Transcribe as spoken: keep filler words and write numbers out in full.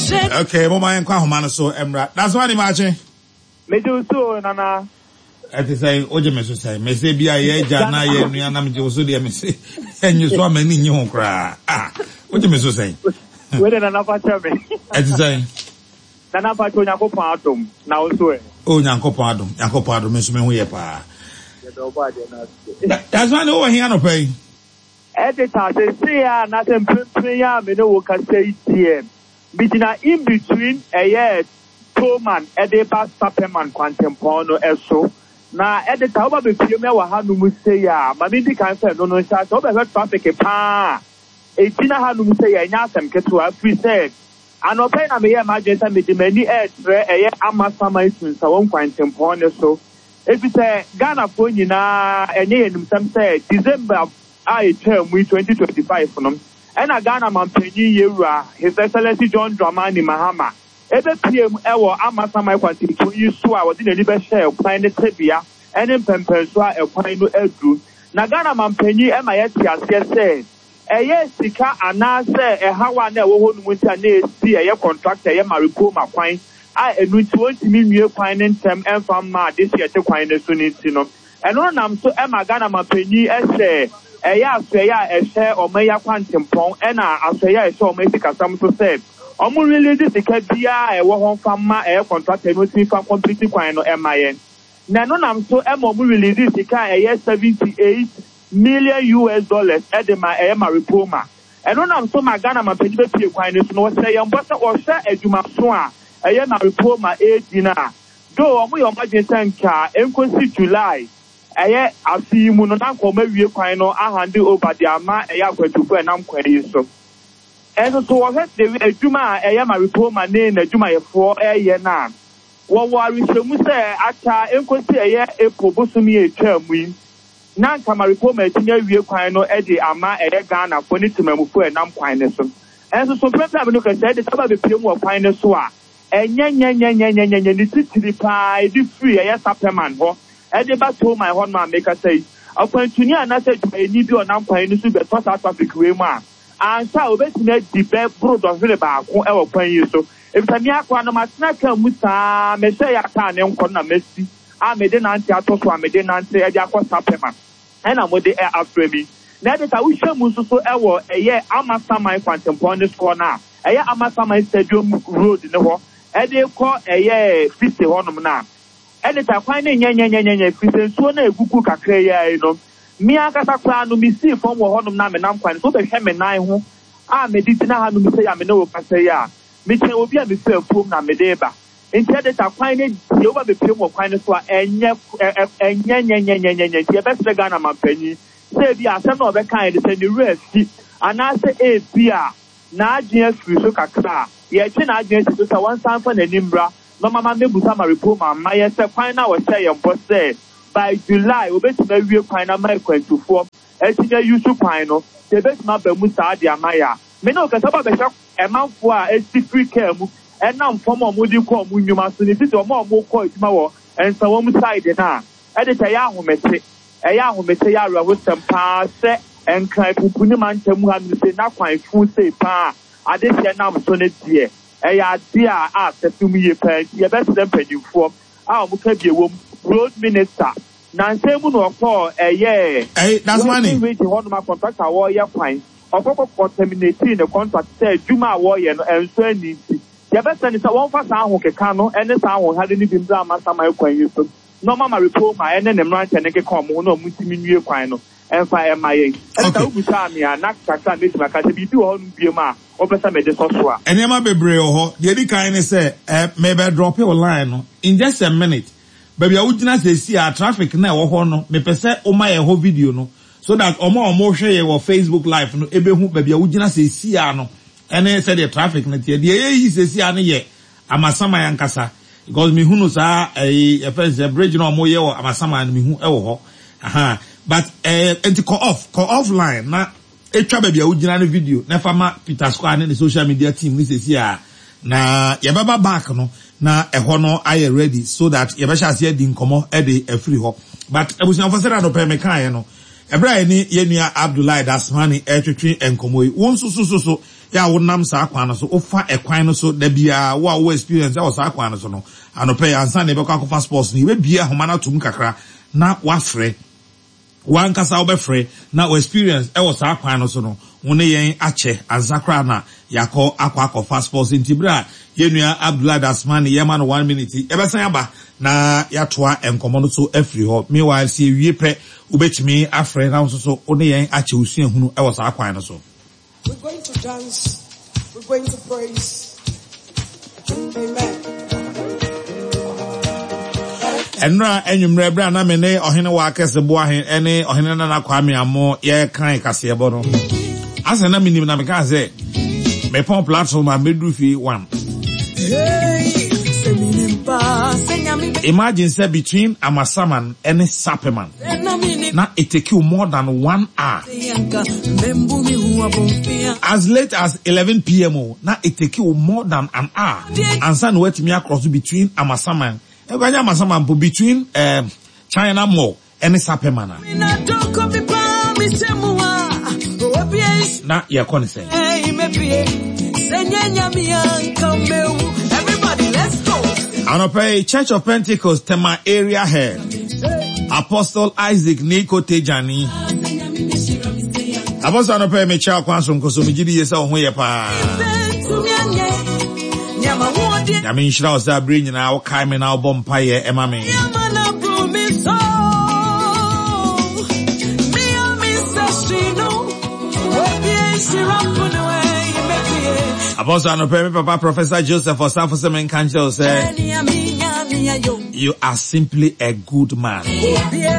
Okay, mama en kwa homa no so emra. That's why the match. Me do so nana. Ati say oje me so say me say bia ye ja na ye nua na me je so de me say enyu so amani nyi ho kra. Ah, oje me so say. We de nana fa me. Ati say nana fa cho Yakopon adom na o so e. Oh, Yakopon adom, Yakopon adom me so me ho ye pa. Ye do ba de na. That's why no here no pay. Editor say say ah na tem prayer me no wo ka say tie. Bitina in between a year Toman Edeba Sapperman Quantempon no eso. Na editor oba be pie me wa ha no mu say ya. Ma me di kan say no no sha so be traffic pa. E tina ha no mu say ya nya asem keto free say. Anope na me ye emergency me di mani e tre e ye amasama isun sa won Quantempon no so. If you say Ghana for nyina enye enum sam say December I term we twenty twenty-five no. And a Ghana man penny yewra, His Excellency John Dramani Mahama. Ebe P M ewo amasa my kwanti to you so I was in a libe share plan the tebia and in pempenswa e kwan no adru. Na Ghana man penny e ma yeti ase say. Eye sika ana say e hawa na wo honu munta na esi eye contractor ye mariko ma kwan. A enu twenty million kwan ntem emfa ma this year te kwan ne so ni ti no. Eno nam so e ma Ghana man penny e say Eya asweya ehye omeya kwantempon ena asweya ehye omesi kasam so said omu release sika bia e wo hon fama e contractor no tin fam complete kwan no emaye na no nam so e mo mu release sika ehye seventy-eight million U S dollars e de ma e ma repoma eno nam so magana ma pedi be pie kwan no so no se ye mbosa o hwe adwuma so a ehye ma repoma e dina do omu yo majensa nka enkosi July Eye asi mu no na nkoma wie kwan no ahande over the ama eye akwatufu enam kwan yi so enso so wo het de adwuma eye ma repoma ne na adwuma yefo eye na wo wo arihwemu se ata enkosi eye epo bosumi etwamu yi na nka ma repoma etinya wie kwan no e de ama eye Ghana fo ni timamufu enam kwan ne so enso so pepla me no ka se de saba be piem wo kwan ne so a enye nye nye nye nye nye ni titiri pa e di free eye Sapperman ho Edeba told my hon man make a say, I went to near and I said to a need on Ampire to be South Africa way man. And so obey the bed broad of Villaba, who ever paying you so. If I'm Yakwan, my snacker Musa, may say I can't and Kona Messi, I made an anti atos, I made an anti Aqua Sapperman. And I'm with the air after me. Now that I wish I was so ever a year, I'm a summer quantum this corner. A year, I'm a summer stadium road in the war. And they call a year fifty honum now. Editor kwan ne nya nya nya nya fisensuo na egugu kakra ya yi no mi akasa kwa no mi si fom wo honum na me nam kwan so be hwe me nan ho a me di tina ha no mi se ya me no wo kasa ya mi chen obi a mi se fom na me de ba enti editor kwan ne die oba be pem wo kwan so a enye enye nya nya nya nya nya tie be se Ghana mampanyi se bi asem na obe kan de se ni resi ana se e bi a na agye afiri so kakra ye twe na agye so so wan san fa na nimbra no mama me busa ma repoma ma ye se kwan na wo se ye mbo se by July obetima wie kwan na mai kwantufo etinya yusu kwan no te betima ba mu sa de amaya me no kasa ba be hwa emanfo a esi free care mu enam fom omudi ko mu nyuma so ni titi omo omo ko eduma wo ensa wo mu side na edita ya ahomete eya ahomete ya rawo sempa se enkan pupuni mantamu ha mi se na kwan fu se pa adese nam so ne die eya dia a tefum ye pan ye best dem pedifo a omo ka biewom road minister nansemu no ko eye eh that's money we the one ma contractor wo ye kwan okoko terminate the contract say juma wo ye no enso ani ye best ni say won fa sa ho keka no ene sa ho hade ni bimza amasa mai kwan yi so no mama report ma ene ne mran che ne ke kom ho no mutimi nwie kwan no enfa e ma ye enta ubusa mi ana kaka me tima ka se bi bi ho no biem a opesa me de so so a enema bebre ho de di kan ni say eh me be drop your line no in just a minute baby a wugina say see a traffic na e wo ho no me pese o ma ye ho video no so that omo omo hwe ye wo Facebook live no ebe hu baby a wugina say see a no ene say the traffic na tie de ye say see a no ye amasama yankasa because me hu no sa eh e first bridge no omo ye wo amasama no me hu e wo ho aha but eh enti call off call offline na etwa baby a wugina no video na fama Peter Square ne the social media team ni say see a na ye baba back no na eho no aye ready so that ye be sha se di nkomo e de afri ho but ebusia for say that no pay me kan ye no ebra ni ye nua Abdullahi Dasmani e twetwe enkomo yi won so so so so ya wonam saa kwan no so ofa ekwan no so da bia wo a wo experience ya wo saa kwan no so no anope ansa na ebekwa kofa sports ni we bia homa na tum kakra na wafre wan kasa obefre na o experience e wo saa kwan no so no wone yen ache azakra na yakọ akwa kofa sports intibra yenua Abdullah Dasman yema no one minute ebesan aba na yatoa enkomo no so afri ho meanwhile see wie pre ubetimi afre na so so one yen ache usua hunu e wo saa kwan no so. We're going to dance. We're going to praise. Amen. Enra enyumre bra na me ne ohene wa akese bo ahen ene ohene na na Kwame Amo ye kan kase bo no. Asa na minim na me ka say me pon platform a medu fi one. Imagine say between Amasaman and Sapeman. Now it take you more than one hour. As late as eleven p m now it take you more than an hour. And son wait me across between Amasaman. Amasaman between um, China Mall and Sapeman. Now you're going to say. Everybody, let's go. Anope Church of Pentecost Tema area here. Apostle Isaac Nico Tejani. Apostle Anope me cha kwanso nkoso me gidi yesa ho ye pa. Ya me nshira osa bring na wo kai me na wo bompa ye ema me. Apostle Anope me papa Professor Joseph Osafo Semen Kancho say you are simply a good man.